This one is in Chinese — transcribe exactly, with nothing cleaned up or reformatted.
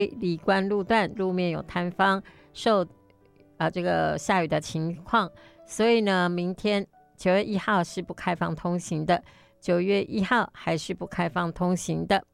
里关路段路面有坍方，受啊这个下雨的情况，所以呢，明天九月一号是不开放通行的，九月一号还是不开放通行的。